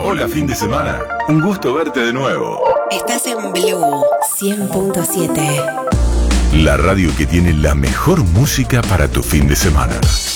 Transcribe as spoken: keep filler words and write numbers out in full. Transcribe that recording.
Hola, fin de semana. Un gusto verte de nuevo. Estás en Blue cien punto siete. La radio que tiene la mejor música para tu fin de semana.